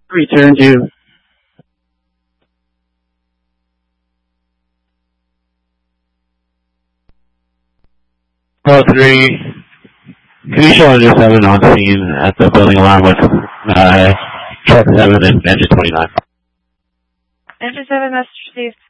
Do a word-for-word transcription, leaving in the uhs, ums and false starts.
Return to Call three. Can you show Engine seven on scene at the building alarm with uh, truck seven and engine twenty-nine? Engine seven, message received.